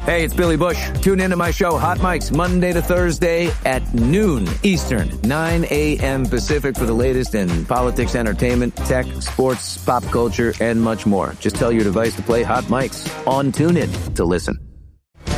Hey, it's Billy Bush. Tune into my show, Hot Mics, Monday to Thursday at noon Eastern, 9 a.m. Pacific for the latest in politics, entertainment, tech, sports, pop culture, and much more. Just tell your device to play Hot Mics on TuneIn to listen.